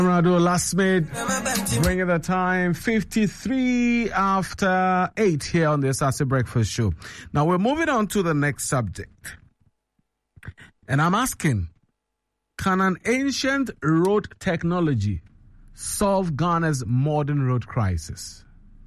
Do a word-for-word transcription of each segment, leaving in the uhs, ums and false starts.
Rado last minute, bringing the time fifty-three after eight here on the Asase Breakfast Show. Now we're moving on to the next subject. And I'm asking, can an ancient road technology solve Ghana's modern road crisis?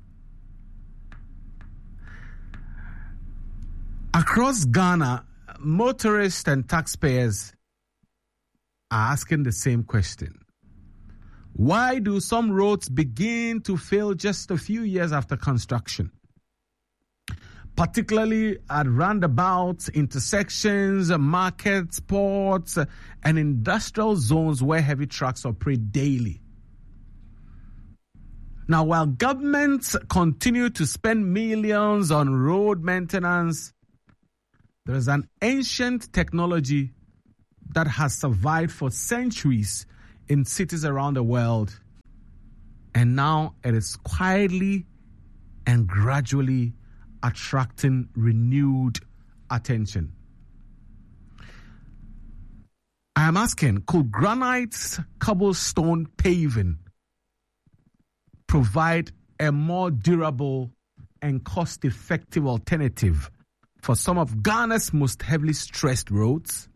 Across Ghana, motorists and taxpayers are asking the same question. Why do some roads begin to fail just a few years after construction? Particularly at roundabouts, intersections, markets, ports, and industrial zones where heavy trucks operate daily. Now, while governments continue to spend millions on road maintenance, there is an ancient technology that has survived for centuries in cities around the world, and now it is quietly and gradually attracting renewed attention. I am asking, could granite cobblestone paving provide a more durable and cost-effective alternative for some of Ghana's most heavily stressed roads?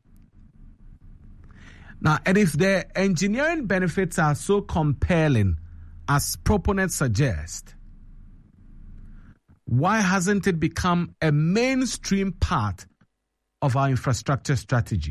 Now, and if the engineering benefits are so compelling as proponents suggest, why hasn't it become a mainstream part of our infrastructure strategy?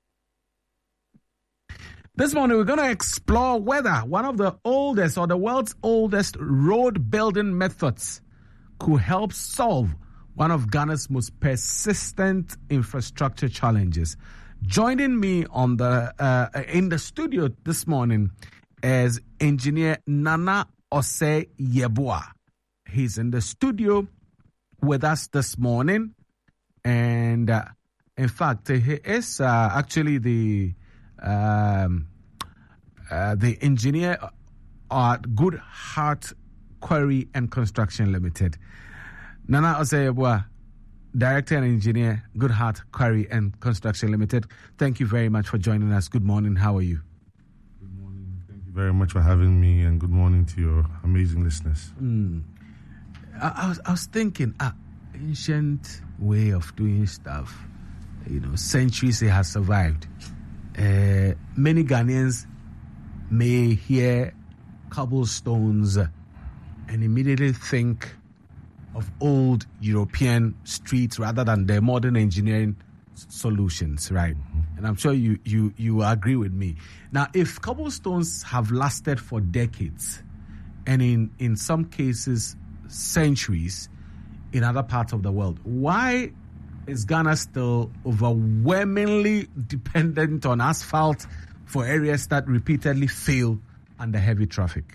This morning, we're going to explore whether one of the oldest or the world's oldest road building methods could help solve one of Ghana's most persistent infrastructure challenges. Joining me on the uh, in the studio this morning is engineer Nana Osei Yeboah. He's in the studio with us this morning, and uh, in fact, he is uh, actually the um, uh, the engineer at Good Heart Quarry and Construction Limited. Nana Osei Yeboah, Director and Engineer, Good Heart Quarry and Construction Limited. Thank you very much for joining us. Good morning. How are you? Good morning. Thank you very much for having me, and good morning to your amazing listeners. Mm. I, I, was, I was thinking, ah, ancient way of doing stuff. You know, centuries it has survived. Uh, many Ghanaians may hear cobblestones and immediately think of old European streets rather than the modern engineering solutions, right? Mm-hmm. And I'm sure you, you, you agree with me. Now, if cobblestones have lasted for decades, and in, in some cases, centuries in other parts of the world, why is Ghana still overwhelmingly dependent on asphalt for areas that repeatedly fail under heavy traffic?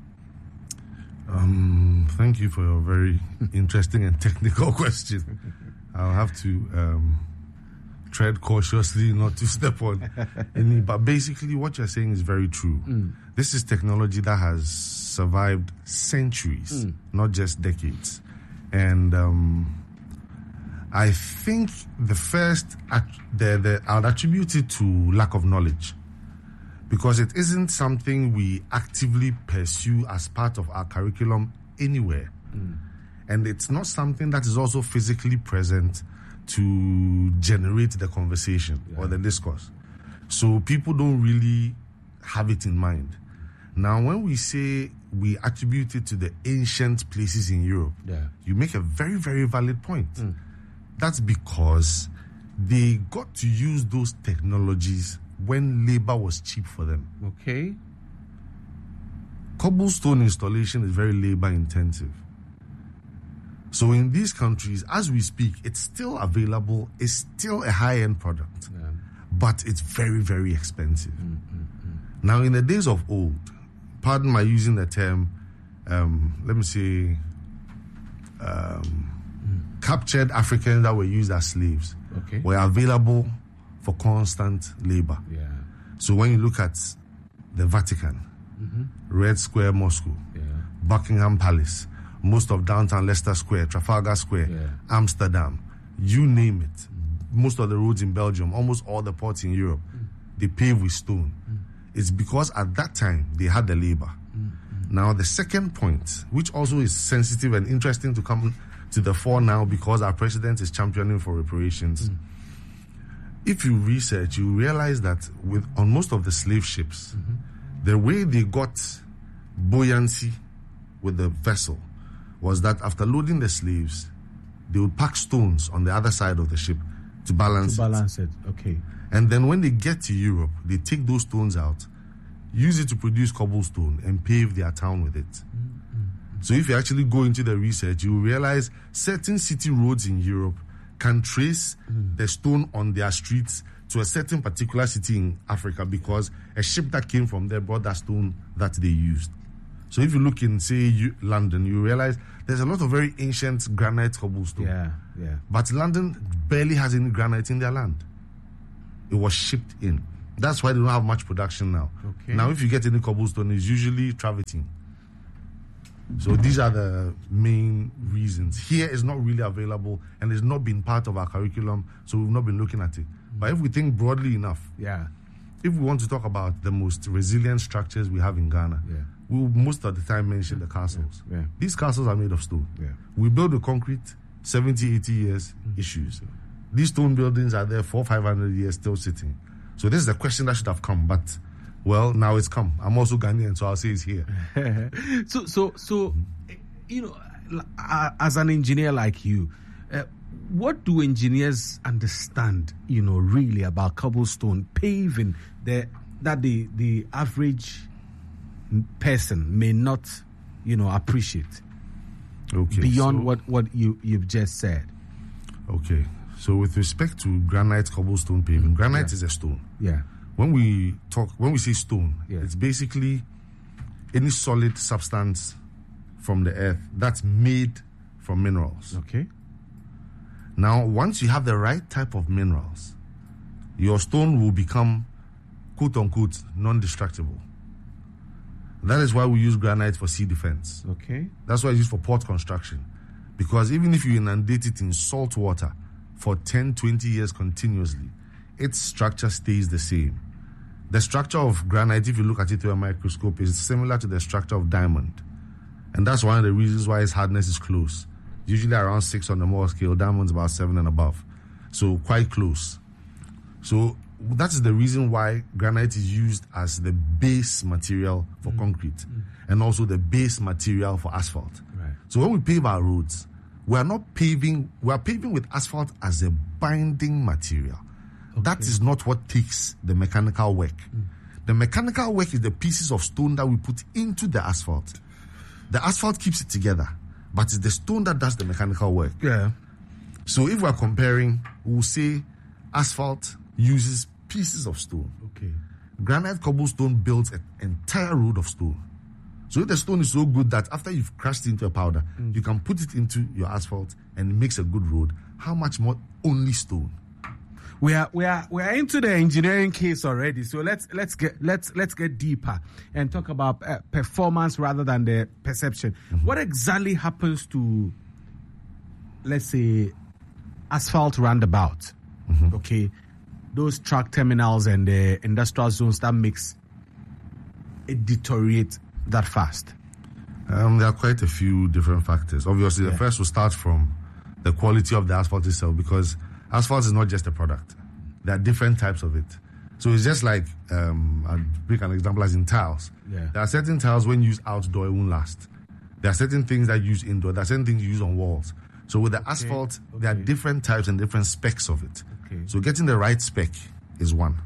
Um, thank you for your very interesting and technical question. I'll have to um, tread cautiously not to step on any. But basically, what you're saying is very true. Mm. This is technology that has survived centuries, mm. not just decades. And um, I think the first, the, the, I would attribute it to lack of knowledge. Because it isn't something we actively pursue as part of our curriculum anywhere. Mm. And it's not something that is also physically present to generate the conversation yeah. or the discourse. So people don't really have it in mind. Now, when we say we attribute it to the ancient places in Europe, yeah. you make a very, very valid point. Mm. That's because they got to use those technologies when labor was cheap for them. Okay. Cobblestone installation is very labor intensive. So in these countries, as we speak, it's still available, it's still a high-end product, yeah. but it's very, very expensive. Mm, mm, mm. Now, in the days of old, pardon my using the term, um, let me say, um, mm. captured Africans that were used as slaves okay. were available for constant labor. Yeah. So when you look at the Vatican, mm-hmm. Red Square, Moscow, yeah. Buckingham Palace, most of downtown Leicester Square, Trafalgar Square, yeah. Amsterdam, you name it. Mm. Most of the roads in Belgium, almost all the ports in Europe, mm. they pave with stone. Mm. is because at that time they had the labor. Mm-hmm. Now, the second point, which also is sensitive and interesting to come to the fore now because our president is championing for reparations. Mm. If you research, you realize that with on most of the slave ships, mm-hmm. the way they got buoyancy with the vessel was that after loading the slaves, they would pack stones on the other side of the ship to balance to balance it. it. Okay. And then when they get to Europe, they take those stones out, use it to produce cobblestone, and pave their town with it. Mm-hmm. So if you actually go into the research, you will realize certain city roads in Europe can trace mm. the stone on their streets to a certain particular city in Africa because a ship that came from there brought that stone that they used. So if you look in, say, you, London, you realize there's a lot of very ancient granite cobblestone. Yeah, yeah. But London barely has any granite in their land. It was shipped in. That's why they don't have much production now. Okay. Now, if you get any cobblestone, it's usually travertine. So these are the main reasons. Here is not really available and it's not been part of our curriculum, so we've not been looking at it. But if we think broadly enough, yeah, if we want to talk about the most resilient structures we have in Ghana, yeah. we will most of the time mention the castles. Yeah. Yeah. These castles are made of stone. Yeah. We build with concrete, seventy, eighty years, mm-hmm. issues. These stone buildings are there for five hundred years still sitting. So this is a question that should have come, but well, now it's come. I'm also Ghanaian, so I'll say it's here. so, so, so, you know, as an engineer like you, uh, what do engineers understand, you know, really about cobblestone paving the, that the the average person may not, you know, appreciate? Okay. Beyond so, what, what you, you've just said. Okay. So with respect to granite cobblestone paving, granite yeah. is a stone. Yeah. When we talk, when we say stone, yeah. it's basically any solid substance from the earth that's made from minerals. Okay. Now, once you have the right type of minerals, your stone will become, quote unquote, non-destructible. That is why we use granite for sea defense. Okay. That's why it's used for port construction. Because even if you inundate it in salt water for ten, twenty years continuously, its structure stays the same. The structure of granite, if you look at it through a microscope, is similar to the structure of diamond. And that's one of the reasons why its hardness is close. Usually around six on the Mohs scale, diamond's about seven and above. So quite close. So that is the reason why granite is used as the base material for mm. concrete mm. and also the base material for asphalt. Right. So when we pave our roads, we are not paving, we are paving with asphalt as a binding material. Okay. That is not what takes the mechanical work. Mm. The mechanical work is the pieces of stone that we put into the asphalt. The asphalt keeps it together, but it's the stone that does the mechanical work. Yeah. So if we're comparing, we'll say asphalt uses pieces of stone. Okay. Granite cobblestone builds an entire road of stone. So if the stone is so good that after you've crushed it into a powder, mm. you can put it into your asphalt and it makes a good road, how much more only stone? We are we are we are into the engineering case already. So let's let's get let's let's get deeper and talk about uh, performance rather than the perception. Mm-hmm. What exactly happens to, let's say, asphalt roundabout? Mm-hmm. Okay, those truck terminals and the industrial zones that makes it deteriorate that fast. Um, there are quite a few different factors. Obviously, yeah. the first will start from the quality of the asphalt itself, because asphalt is not just a product. There are different types of it. So it's just like, um, I'll pick an example as in tiles. Yeah. There are certain tiles when used outdoor, it won't last. There are certain things that you use indoor. There are certain things you use on walls. So with the okay. asphalt, okay. there are different types and different specs of it. Okay. So getting the right spec is one.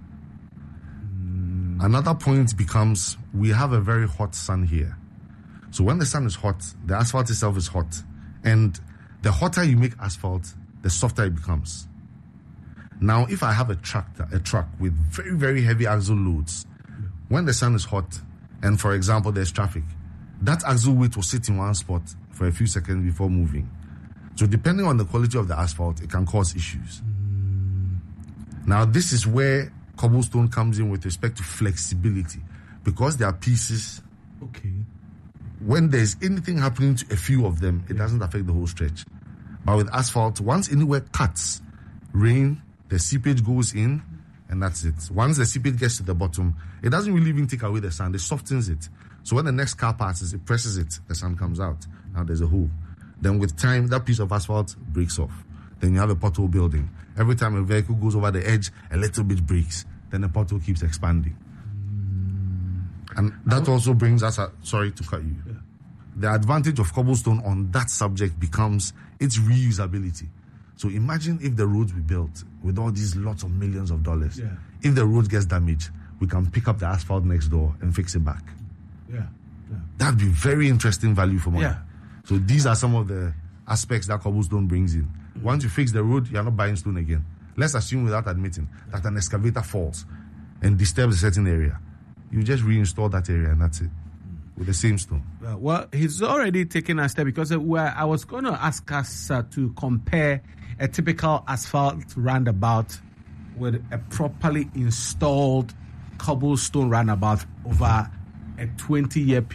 Mm. Another point becomes, we have a very hot sun here. So when the sun is hot, the asphalt itself is hot. And the hotter you make asphalt, the softer it becomes. Now, if I have a tractor, a truck with very, very heavy axle loads, yeah. when the sun is hot, and for example, there's traffic, that axle weight will sit in one spot for a few seconds before moving. So depending on the quality of the asphalt, it can cause issues. Mm. Now, this is where cobblestone comes in with respect to flexibility, because there are pieces. Okay. When there's anything happening to a few of them, it yeah. doesn't affect the whole stretch. But with asphalt, once anywhere cuts, rain, the seepage goes in, and that's it. Once the seepage gets to the bottom, it doesn't really even take away the sand, it softens it. So when the next car passes, it presses it, the sand comes out. Now there's a hole. Then with time, that piece of asphalt breaks off. Then you have a pothole building. Every time a vehicle goes over the edge, a little bit breaks. Then the pothole keeps expanding. And that also brings us, a, sorry to cut you. Yeah. The advantage of cobblestone on that subject becomes its reusability. So imagine if the roads we built with all these lots of millions of dollars, Yeah. if the road gets damaged, we can pick up the asphalt next door and fix it back. Yeah. Yeah. That'd be very interesting value for money. Yeah. So these are some of the aspects that cobblestone brings in. Once you fix the road, you're not buying stone again. Let's assume, without admitting, that an excavator falls and disturbs a certain area. You just reinstall that area and that's it, with the same stone. Uh, well, he's already taken a step, because uh, where I was going to ask us uh, to compare a typical asphalt roundabout with a properly installed cobblestone roundabout over a twenty-year period.